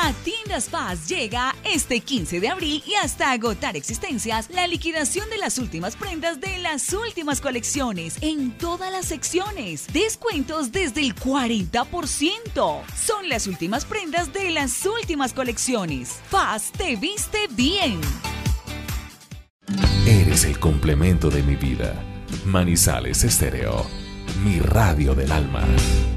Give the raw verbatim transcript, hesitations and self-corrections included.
A Tiendas Paz llega este quince de abril y hasta agotar existencias la liquidación de las últimas prendas de las últimas colecciones en todas las secciones. Descuentos desde el cuarenta por ciento. Son las últimas prendas de las últimas colecciones. Paz te viste bien. Eres el complemento de mi vida. Manizales Estéreo, mi radio del alma.